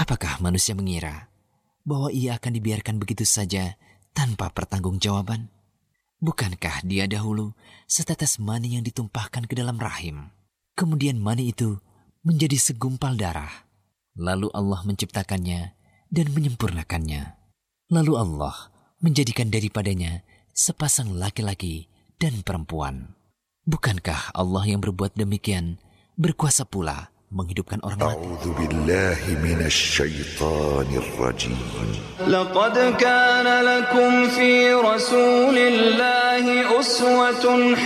Apakah manusia mengira bahwa ia akan dibiarkan begitu saja tanpa pertanggungjawaban? Bukankah dia dahulu setetes mani yang ditumpahkan ke dalam rahim? Kemudian mani itu menjadi segumpal darah. Lalu Allah menciptakannya dan menyempurnakannya. Lalu Allah menjadikan daripadanya sepasang laki-laki dan perempuan. Bukankah Allah yang berbuat demikian berkuasa pula menghidupkan orang mati? A'udzu billahi minasy syaithanir rajim. Laqad kana lakum fi Rasulillahi uswatun